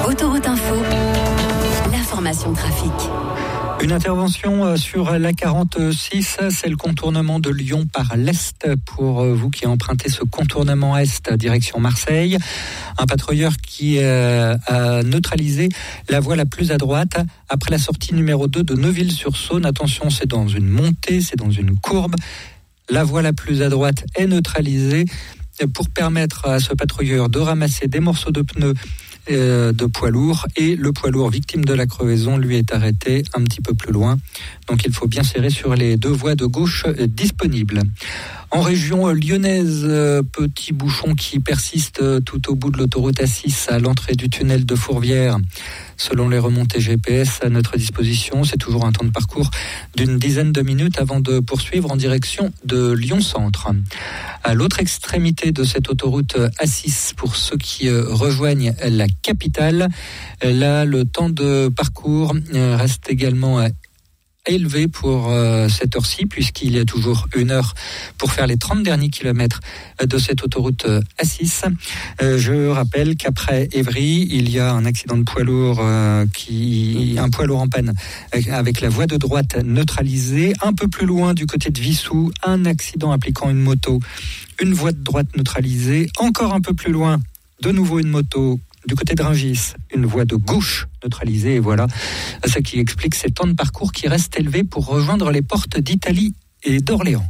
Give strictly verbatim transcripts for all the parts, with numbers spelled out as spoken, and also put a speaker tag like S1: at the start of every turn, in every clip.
S1: Autoroute Info, l'information trafic.
S2: Une intervention sur la quarante-six, c'est le contournement de Lyon par l'Est pour vous qui empruntez ce contournement Est direction Marseille. Un patrouilleur qui a neutralisé la voie la plus à droite après la sortie numéro deux de Neuville-sur-Saône. Attention, c'est dans une montée, c'est dans une courbe. La voie la plus à droite est neutralisée pour permettre à ce patrouilleur de ramasser des morceaux de pneus de poids lourd, et le poids lourd victime de la crevaison lui est arrêté un petit peu plus loin. Donc il faut bien serrer sur les deux voies de gauche disponibles. En région lyonnaise, petit bouchon qui persiste tout au bout de l'autoroute A six à l'entrée du tunnel de Fourvière. Selon les remontées G P S à notre disposition, c'est toujours un temps de parcours d'une dizaine de minutes avant de poursuivre en direction de Lyon-Centre. À l'autre extrémité de cette autoroute A six, pour ceux qui rejoignent la capitale, là, le temps de parcours reste également élevé pour euh, cette heure-ci, puisqu'il y a toujours une heure pour faire les trente derniers kilomètres de cette autoroute euh, A six. Euh, je rappelle qu'après Évry, il y a un accident de poids lourd, euh, qui, un poids lourd en panne avec la voie de droite neutralisée. Un peu plus loin, du côté de Vissou, un accident impliquant une moto, une voie de droite neutralisée. Encore un peu plus loin, de nouveau une moto. Du côté de Rungis, une voie de gauche neutralisée, et voilà ce qui explique ces temps de parcours qui restent élevés pour rejoindre les portes d'Italie et d'Orléans.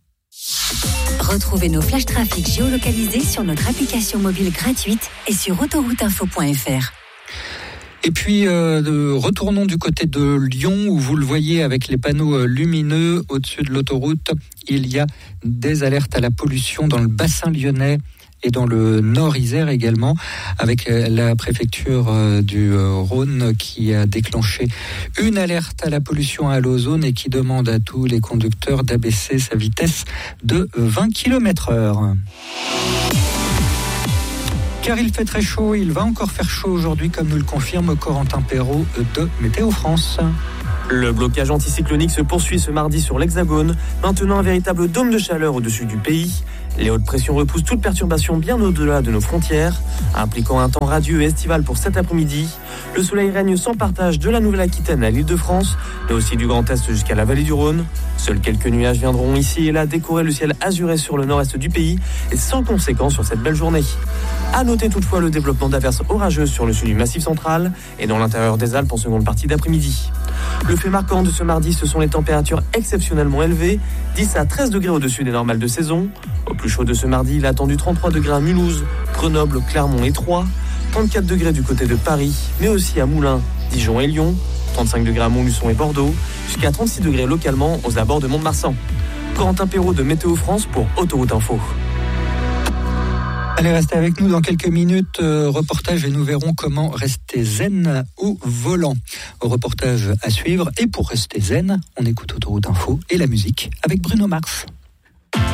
S1: Retrouvez nos flash trafic géolocalisés sur notre application mobile gratuite et sur autoroute info point f r.
S2: Et puis, euh, retournons du côté de Lyon, où vous le voyez avec les panneaux lumineux au-dessus de l'autoroute. Il y a des alertes à la pollution dans le bassin lyonnais et dans le Nord Isère également, avec la préfecture du Rhône qui a déclenché une alerte à la pollution à l'ozone et qui demande à tous les conducteurs d'abaisser sa vitesse de vingt kilomètres heure. Car il fait très chaud, il va encore faire chaud aujourd'hui, comme nous le confirme Corentin Perrault de Météo France.
S3: Le blocage anticyclonique se poursuit ce mardi sur l'Hexagone, maintenant un véritable dôme de chaleur au-dessus du pays. Les hautes pressions repoussent toute perturbation bien au-delà de nos frontières, impliquant un temps radieux et estival pour cet après-midi. Le soleil règne sans partage de la Nouvelle-Aquitaine à l'Île-de-France, mais aussi du Grand Est jusqu'à la vallée du Rhône. Seuls quelques nuages viendront ici et là décorer le ciel azuré sur le nord-est du pays, et sans conséquence sur cette belle journée. À noter toutefois le développement d'averses orageuses sur le sud du Massif central et dans l'intérieur des Alpes en seconde partie d'après-midi. Le fait marquant de ce mardi, ce sont les températures exceptionnellement élevées, dix à treize degrés au-dessus des normales de saison. Au plus chaud de ce mardi, il a attendu trente-trois degrés à Mulhouse, Grenoble, Clermont et Troyes, trente-quatre degrés du côté de Paris, mais aussi à Moulins, Dijon et Lyon, trente-cinq degrés à Montluçon et Bordeaux, jusqu'à trente-six degrés localement aux abords de Mont-de-Marsan. Corentin Perrault de Météo France pour Autoroute Info.
S2: Allez, restez avec nous dans quelques minutes. Euh, reportage et nous verrons comment rester zen au volant. Reportage à suivre. Et pour rester zen, on écoute Autoroute Info et la musique avec Bruno Mars.